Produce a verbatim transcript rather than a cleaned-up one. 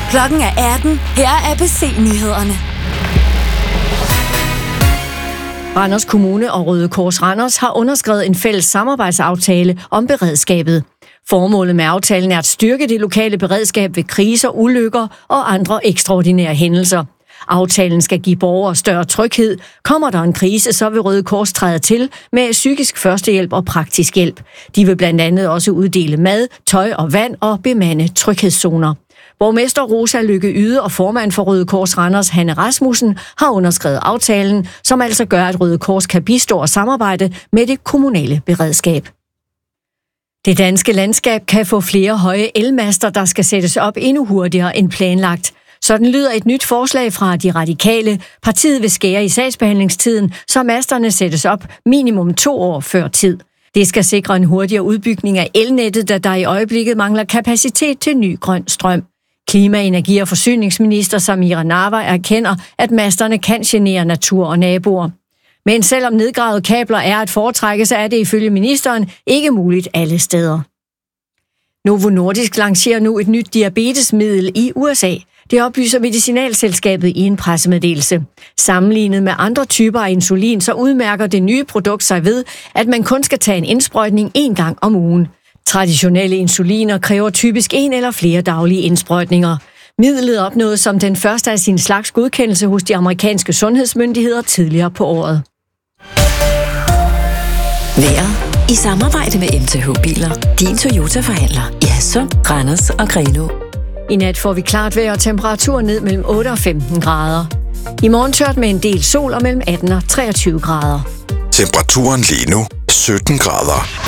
Klokken er atten. Her er A B C-nyhederne. Randers Kommune og Røde Kors Randers har underskrevet en fælles samarbejdsaftale om beredskabet. Formålet med aftalen er at styrke det lokale beredskab ved kriser, ulykker og andre ekstraordinære hændelser. Aftalen skal give borgere større tryghed. Kommer der en krise, så vil Røde Kors træde til med psykisk førstehjælp og praktisk hjælp. De vil blandt andet også uddele mad, tøj og vand og bemande tryghedszoner. Borgmester Rosa Lykke Yde og formand for Røde Kors Randers, Hanne Rasmussen, har underskrevet aftalen, som altså gør, at Røde Kors kan bistå og samarbejde med det kommunale beredskab. Det danske landskab kan få flere høje elmaster, der skal sættes op endnu hurtigere end planlagt. Sådan lyder et nyt forslag fra De Radikale. Partiet vil skære i sagsbehandlingstiden, så masterne sættes op minimum to år før tid. Det skal sikre en hurtigere udbygning af elnettet, da der i øjeblikket mangler kapacitet til ny grøn strøm. Klima-, energi- og forsyningsminister Samira Nawa erkender, at masterne kan genere natur og naboer. Men selvom nedgravede kabler er at foretrække, så er det ifølge ministeren ikke muligt alle steder. Novo Nordisk lancerer nu et nyt diabetesmiddel i U S A. Det oplyser Medicinalselskabet i en pressemeddelelse. Sammenlignet med andre typer af insulin, så udmærker det nye produkt sig ved, at man kun skal tage en indsprøjtning én gang om ugen. Traditionelle insuliner kræver typisk en eller flere daglige indsprøjtninger. Midlet opnåede som den første af sin slags godkendelse hos de amerikanske sundhedsmyndigheder tidligere på året. Vejret i samarbejde med M T H Biler. Din Toyota-forhandler i Hadsund, Randers og Grenaa. I nat får vi klart vejr og temperatur ned mellem otte og femten grader. I morgen tørt med en del sol og mellem atten og treogtyve grader. Temperaturen lige nu sytten grader.